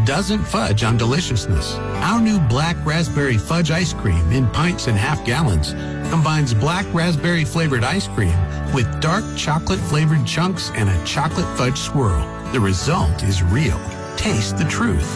doesn't fudge on deliciousness. Our new Black Raspberry Fudge ice cream in pints and half gallons combines black raspberry flavored ice cream with dark chocolate flavored chunks and a chocolate fudge swirl. The result is real. Taste the truth.